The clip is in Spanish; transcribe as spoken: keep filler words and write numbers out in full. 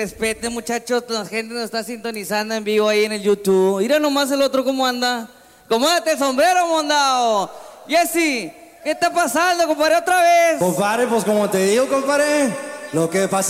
Respete, muchachos, la gente nos está sintonizando en vivo ahí en el YouTube. Mira nomás el otro cómo anda. Acomódate el sombrero, mondao. Jessy, ¿qué está pasando, compadre, otra vez? Compadre, pues como te digo, compadre, lo que pasa